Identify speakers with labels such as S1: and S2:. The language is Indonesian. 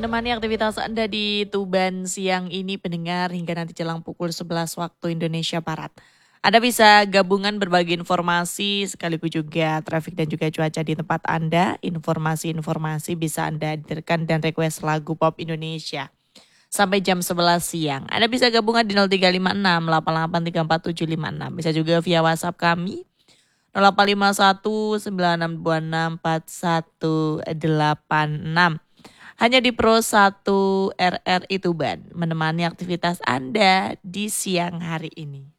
S1: menemani aktivitas Anda di Tuban siang ini pendengar hingga nanti jelang pukul 11 waktu Indonesia Barat. Anda bisa gabungan berbagi informasi sekaligus juga traffic dan juga cuaca di tempat Anda. Informasi-informasi bisa Anda hadirkan dan request lagu pop Indonesia. Sampai jam 11 siang. Anda bisa gabungan di 0356 8834 756. Bisa juga via WhatsApp kami 0851 9626 4186. Hanya di Pro 1 RRI Tuban menemani aktivitas Anda di siang hari ini.